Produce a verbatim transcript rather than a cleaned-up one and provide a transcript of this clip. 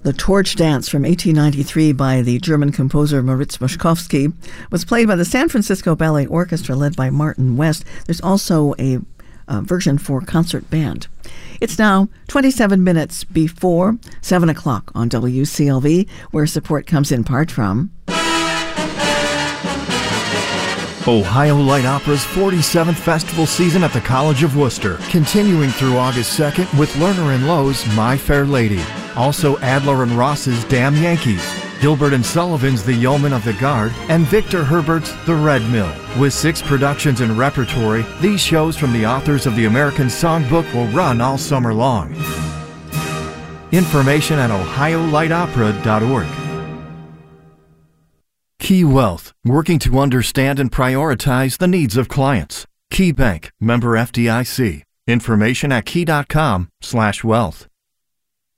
The Torch Dance from eighteen ninety-three by the German composer Moritz Moszkowski was played by the San Francisco Ballet Orchestra led by Martin West. There's also a uh, version for concert band. It's now twenty-seven minutes before seven o'clock on W C L V, where support comes in part from Ohio Light Opera's forty-seventh festival season at the College of Worcester, continuing through August second with Lerner and Lowe's My Fair Lady. Also Adler and Ross's Damn Yankees, Gilbert and Sullivan's The Yeoman of the Guard, and Victor Herbert's The Red Mill. With six productions in repertory, these shows from the authors of the American Songbook will run all summer long. Information at ohio light opera dot org. Key Wealth, working to understand and prioritize the needs of clients. Key Bank, member F D I C. Information at key dot com slash wealth.